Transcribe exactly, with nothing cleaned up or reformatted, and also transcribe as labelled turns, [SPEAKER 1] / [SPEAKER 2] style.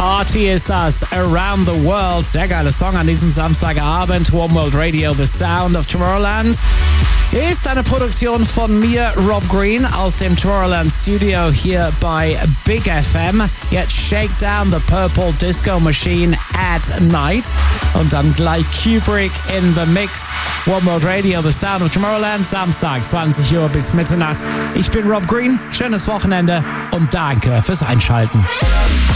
[SPEAKER 1] Party ist das, Around the World. Sehr geiler Song an diesem Samstagabend. One World Radio, The Sound of Tomorrowland. Ist eine Produktion von mir, Rob Green, aus dem Tomorrowland Studio hier bei Big F M. Jetzt Shake Down the Purple Disco Machine at Night. Und dann gleich Kubrick in the Mix. One World Radio, The Sound of Tomorrowland, Samstag, zwanzig Uhr bis Mitternacht. Ich bin Rob Green, schönes Wochenende und danke fürs Einschalten.